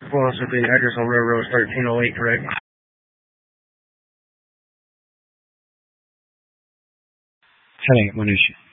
Well, so the address on Railroad is 1308, correct? Heading at Minutia.